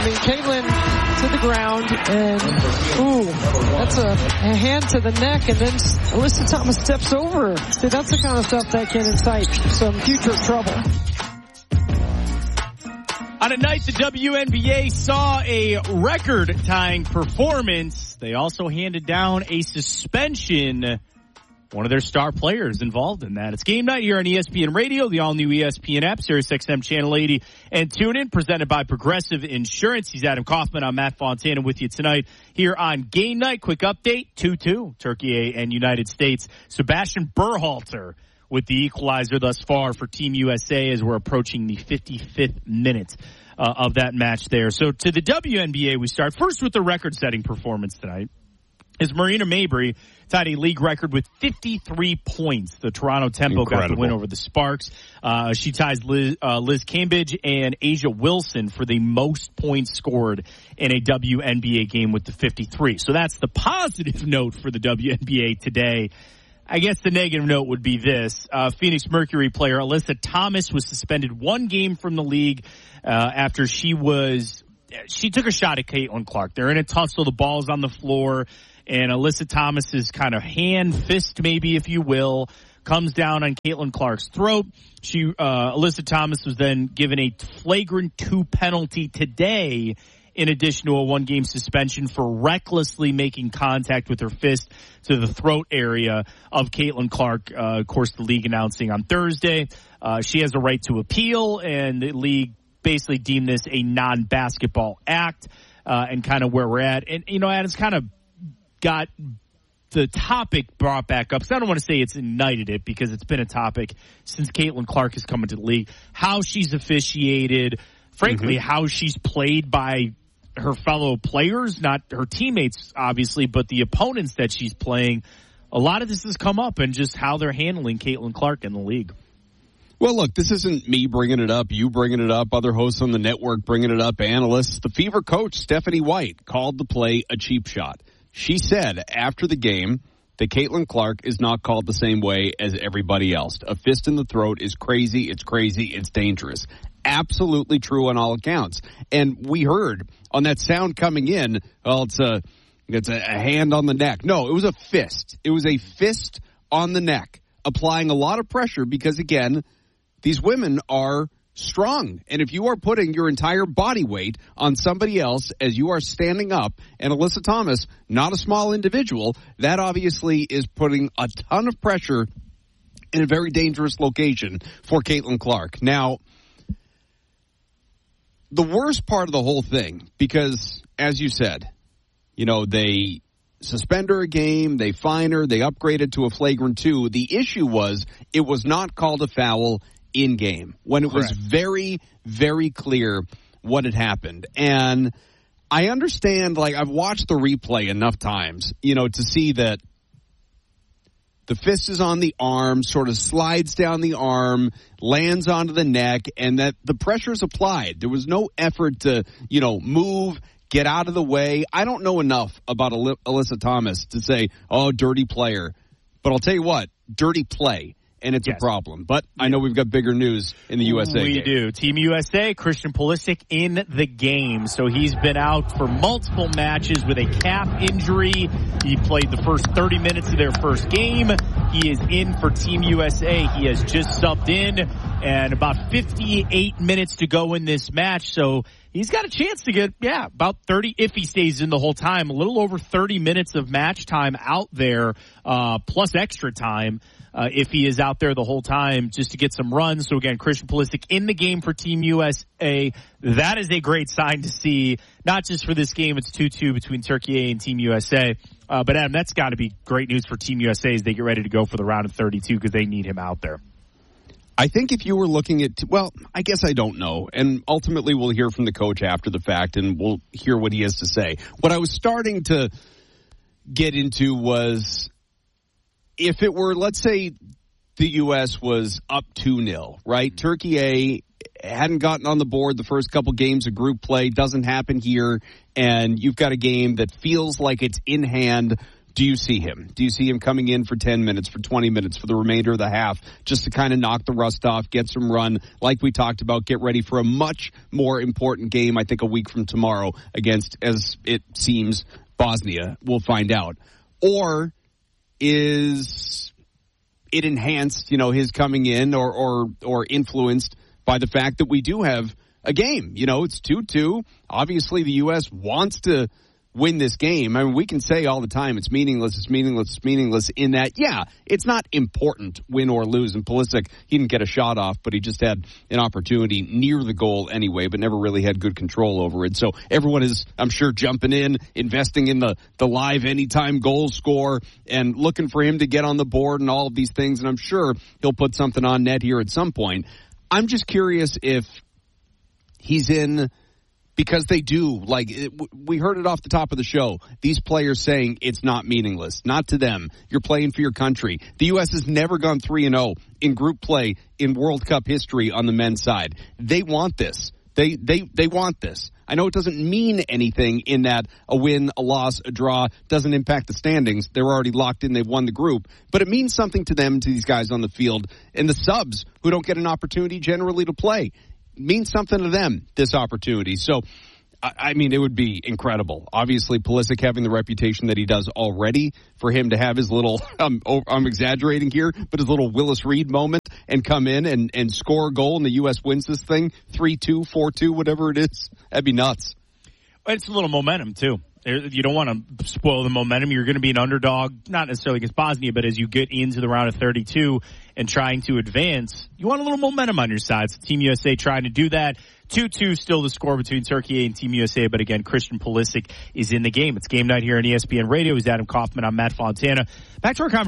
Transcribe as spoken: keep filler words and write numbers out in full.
I mean, Caitlin to the ground, and, ooh, that's a, a hand to the neck, and then Alyssa Thomas steps over her. See, that's the kind of stuff that can incite some future trouble. On a night the W N B A saw a record-tying performance, they also handed down a suspension. One of their star players involved in that. It's game night here on E S P N Radio, the all-new E S P N app, Sirius X M Channel eighty, and TuneIn, presented by Progressive Insurance. He's Adam Kaufman. I'm Matt Fontana with you tonight here on game night. Quick update, two two, Turkey and United States. Sebastian Berhalter with the equalizer thus far for Team U S A as we're approaching the fifty-fifth minute uh, of that match there. So to the W N B A, we start first with the record-setting performance tonight. As Marina Mabrey tied a league record with fifty-three points. The Toronto Tempo Incredible. Got the win over the Sparks. Uh, she ties Liz, uh, Liz Cambridge and Asia Wilson for the most points scored in a W N B A game with the fifty-three. So that's the positive note for the W N B A today. I guess the negative note would be this. Uh, Phoenix Mercury player Alyssa Thomas was suspended one game from the league uh, after she was she took a shot at Caitlin Clark. They're in a tussle. The ball's on the floor. And Alyssa Thomas's kind of hand, fist maybe, if you will, comes down on Caitlin Clark's throat. She, uh, Alyssa Thomas was then given a flagrant two penalty today, in addition to a one-game suspension for recklessly making contact with her fist to the throat area of Caitlin Clark. Uh, of course, the league announcing on Thursday uh, she has a right to appeal, and the league basically deemed this a non-basketball act, uh, and kind of where we're at. And, you know, Adam's kind of got the topic brought back up. So I don't want to say it's ignited it because it's been a topic since Caitlin Clark has come into the league. How she's officiated, frankly, mm-hmm. how she's played by her fellow players, not her teammates, obviously, but the opponents that she's playing. A lot of this has come up and just how they're handling Caitlin Clark in the league. Well, look, this isn't me bringing it up, you bringing it up, other hosts on the network bringing it up, analysts. The Fever coach, Stephanie White, called the play a cheap shot. She said after the game that Caitlin Clark is not called the same way as everybody else. A fist in the throat is crazy, it's crazy, it's dangerous. Absolutely true on all accounts. And we heard on that sound coming in, well, it's a, it's a hand on the neck. No, it was a fist. It was a fist on the neck, applying a lot of pressure because, again, these women are strong. And if you are putting your entire body weight on somebody else as you are standing up, and Alyssa Thomas, not a small individual, that obviously is putting a ton of pressure in a very dangerous location for Caitlin Clark. Now, the worst part of the whole thing, because as you said, you know, they suspend her a game, they fine her, they upgrade it to a flagrant two. The issue was it was not called a foul in game when it Correct. was very, very clear what had happened. And I understand, like, I've watched the replay enough times, you know, to see that the fist is on the arm, sort of slides down the arm, lands onto the neck, and that the pressure is applied. There was no effort to, you know, move, get out of the way. I don't know enough about Aly- Alyssa Thomas to say, oh, dirty player. But I'll tell you what, dirty play. And it's yes. a problem. But I know we've got bigger news in the U S A We game. do. Team U S A, Christian Pulisic in the game. So he's been out for multiple matches with a calf injury. He played the first thirty minutes of their first game. He is in for Team U S A. He has just subbed in, and about fifty-eight minutes to go in this match. So he's got a chance to get, yeah, about thirty, if he stays in the whole time, a little over thirty minutes of match time out there, uh, plus extra time. Uh, if he is out there the whole time just to get some runs. So again, Christian Pulisic in the game for Team U S A. That is a great sign to see, not just for this game. It's two two between Turkey and Team U S A. Uh, but Adam, that's got to be great news for Team U S A as they get ready to go for the round of thirty-two because they need him out there. I think if you were looking at, well, I guess I don't know. And ultimately we'll hear from the coach after the fact and we'll hear what he has to say. What I was starting to get into was, if it were, let's say the U S was up two nil, right? Mm-hmm. Turkey A hadn't gotten on the board the first couple games of group play, doesn't happen here, and you've got a game that feels like it's in hand Do you see him? Do you see him coming in for ten minutes, for twenty minutes, for the remainder of the half, just to kind of knock the rust off, get some run, like we talked about, get ready for a much more important game, I think, a week from tomorrow against, as it seems, Bosnia? We'll find out. Or is it enhanced, you know, his coming in or, or, or influenced by the fact that we do have a game? You know, it's two two. Obviously, the U S wants to win this game. I mean, we can say all the time it's meaningless, it's meaningless, it's meaningless in that, yeah, it's not important, win or lose. And Pulisic, he didn't get a shot off, but he just had an opportunity near the goal anyway, but never really had good control over it. So everyone is, I'm sure, jumping in, investing in the, the live anytime goal score and looking for him to get on the board and all of these things. And I'm sure he'll put something on net here at some point. I'm just curious if he's in... Because they do, like, it, we heard it off the top of the show, these players saying it's not meaningless. Not to them. You're playing for your country. The U S has never gone three and oh in group play in World Cup history on the men's side. They want this. They, they, they want this. I know it doesn't mean anything in that a win, a loss, a draw doesn't impact the standings. They're already locked in. They've won the group. But it means something to them, to these guys on the field, and the subs who don't get an opportunity generally to play. Means something to them, this opportunity. So, I mean, it would be incredible. Obviously, Pulisic having the reputation that he does already, for him to have his little, um, I'm exaggerating here, but his little Willis Reed moment and come in and, and score a goal and the U S wins this thing three two, four two, whatever it is. That'd be nuts. It's a little momentum, too. You don't want to spoil the momentum. You're going to be an underdog, not necessarily against Bosnia, but as you get into the round of thirty-two and trying to advance, you want a little momentum on your side. So Team U S A trying to do that. two two still the score between Turkey and Team U S A, but again, Christian Pulisic is in the game. It's game night here on E S P N Radio. He's Adam Kaufman. I'm Matt Fontana. Back to our conversation.